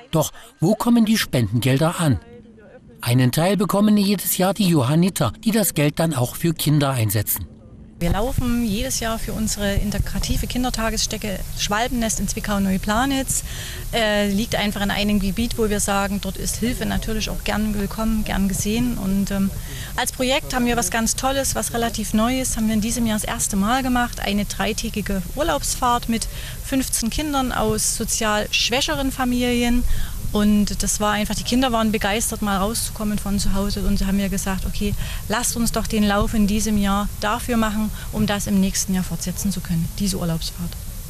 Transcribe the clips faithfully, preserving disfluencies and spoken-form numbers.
Doch wo kommen die Spendengelder an? Einen Teil bekommen jedes Jahr die Johanniter, die das Geld dann auch für Kinder einsetzen. Wir laufen jedes Jahr für unsere integrative Kindertagesstätte Schwalbennest in Zwickau-Neuplanitz. Äh, liegt einfach in einem Gebiet, wo wir sagen, dort ist Hilfe natürlich auch gern willkommen, gern gesehen. Und ähm, als Projekt haben wir was ganz Tolles, was relativ Neues, haben wir in diesem Jahr das erste Mal gemacht. Eine dreitägige Urlaubsfahrt mit fünfzehn Kindern aus sozial schwächeren Familien. Und das war einfach, die Kinder waren begeistert, mal rauszukommen von zu Hause. Und so haben wir gesagt, okay, lasst uns doch den Lauf in diesem Jahr dafür machen, um das im nächsten Jahr fortsetzen zu können, diese Urlaubsfahrt.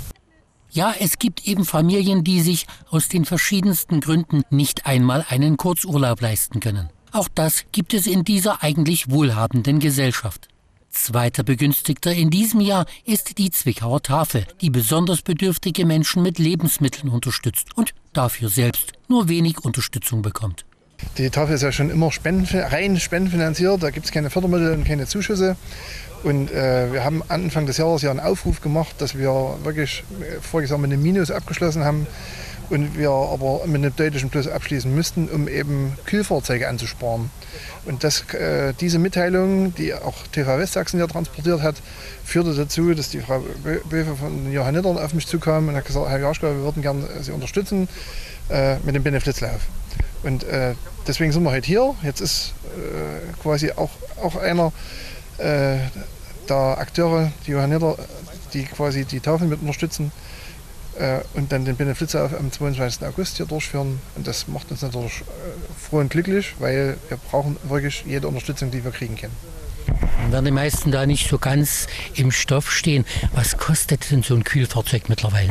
Ja, es gibt eben Familien, die sich aus den verschiedensten Gründen nicht einmal einen Kurzurlaub leisten können. Auch das gibt es in dieser eigentlich wohlhabenden Gesellschaft. Zweiter Begünstigter in diesem Jahr ist die Zwickauer Tafel, die besonders bedürftige Menschen mit Lebensmitteln unterstützt und dafür selbst nur wenig Unterstützung bekommt. Die Tafel ist ja schon immer spenden, rein spendenfinanziert, da gibt es keine Fördermittel und keine Zuschüsse. Und äh, wir haben Anfang des Jahres ja einen Aufruf gemacht, dass wir wirklich voriges Jahr mit einem Minus abgeschlossen haben und wir aber mit einem deutlichen Plus abschließen müssten, um eben Kühlfahrzeuge anzusparen. Und das, äh, diese Mitteilung, die auch T V Westsachsen ja transportiert hat, führte dazu, dass die Frau Böwe von den Johannitern auf mich zukam und hat gesagt, Herr Jaschka, wir würden gerne Sie unterstützen äh, mit dem Benefizlauf. Und äh, deswegen sind wir heute hier. Jetzt ist äh, quasi auch, auch einer äh, der Akteure, die Johanniter, die quasi die Tafel mit unterstützen äh, und dann den Benefizlauf am zweiundzwanzigsten August hier durchführen. Und das macht uns natürlich äh, froh und glücklich, weil wir brauchen wirklich jede Unterstützung, die wir kriegen können. Dann werden die meisten da nicht so ganz im Stoff stehen. Was kostet denn so ein Kühlfahrzeug mittlerweile?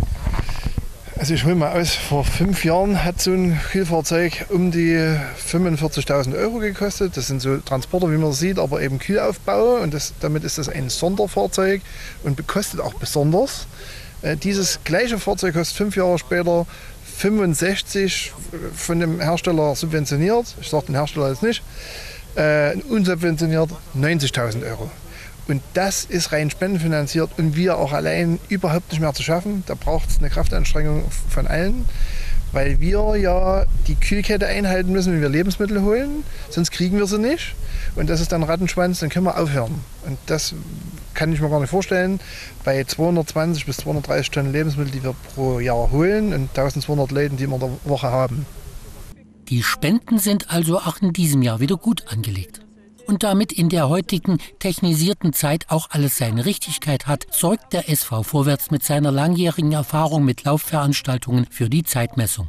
Also ich hole mal aus, vor fünf Jahren hat so ein Kühlfahrzeug um die fünfundvierzigtausend Euro gekostet. Das sind so Transporter, wie man sieht, aber eben Kühlaufbau. Und das, damit ist das ein Sonderfahrzeug und bekostet auch besonders. Äh, dieses gleiche Fahrzeug kostet fünf Jahre später fünfundsechzig, von dem Hersteller subventioniert. Ich sage den Hersteller jetzt nicht. Äh, unsubventioniert neunzigtausend Euro. Und das ist rein spendenfinanziert und wir auch allein überhaupt nicht mehr zu schaffen. Da braucht es eine Kraftanstrengung von allen, weil wir ja die Kühlkette einhalten müssen, wenn wir Lebensmittel holen. Sonst kriegen wir sie nicht. Und das ist dann Rattenschwanz, dann können wir aufhören. Und das kann ich mir gar nicht vorstellen. Bei zweihundertzwanzig bis zweihundertdreißig Tonnen Lebensmittel, die wir pro Jahr holen und eintausendzweihundert Leuten, die wir in der Woche haben. Die Spenden sind also auch in diesem Jahr wieder gut angelegt. Und damit in der heutigen technisierten Zeit auch alles seine Richtigkeit hat, sorgt der S V Vorwärts mit seiner langjährigen Erfahrung mit Laufveranstaltungen für die Zeitmessung.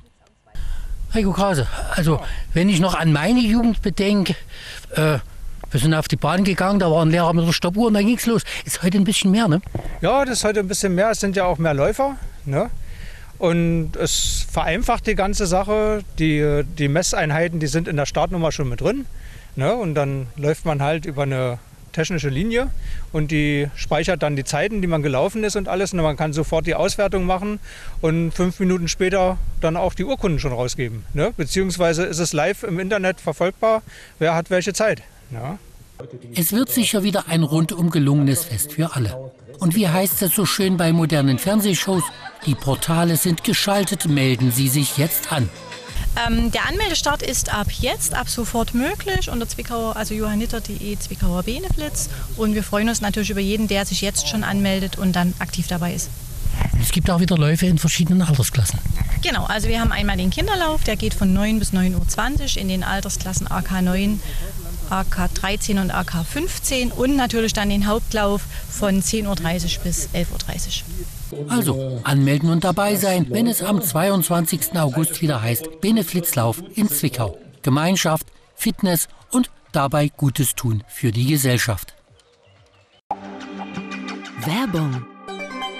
Heiko Krause, also wenn ich noch an meine Jugend bedenke, äh, wir sind auf die Bahn gegangen, da war ein Lehrer mit der Stoppuhr und dann ging's los. Ist heute ein bisschen mehr, ne? Ja, das ist heute ein bisschen mehr. Es sind ja auch mehr Läufer, ne? Und es vereinfacht die ganze Sache. Die, die Messeinheiten, die sind in der Startnummer schon mit drin. Ne? Und dann läuft man halt über eine technische Linie und die speichert dann die Zeiten, die man gelaufen ist und alles. Und man kann sofort die Auswertung machen und fünf Minuten später dann auch die Urkunden schon rausgeben. Ne? Beziehungsweise ist es live im Internet verfolgbar, wer hat welche Zeit. Ne? Es wird sicher wieder ein rundum gelungenes Fest für alle. Und wie heißt es so schön bei modernen Fernsehshows? Die Portale sind geschaltet, melden Sie sich jetzt an. Ähm, der Anmeldestart ist ab jetzt, ab sofort möglich unter Zwickauer, also johanniter punkt de Zwickauer Beneflitz. Und wir freuen uns natürlich über jeden, der sich jetzt schon anmeldet und dann aktiv dabei ist. Es gibt auch wieder Läufe in verschiedenen Altersklassen. Genau, also wir haben einmal den Kinderlauf, der geht von neun bis neun Uhr zwanzig in den Altersklassen A K neun, A K dreizehn und A K fünfzehn und natürlich dann den Hauptlauf von zehn Uhr dreißig bis elf Uhr dreißig. Also anmelden und dabei sein, wenn es am zweiundzwanzigsten August wieder heißt Beneflitzlauf in Zwickau. Gemeinschaft, Fitness und dabei Gutes tun für die Gesellschaft. Werbung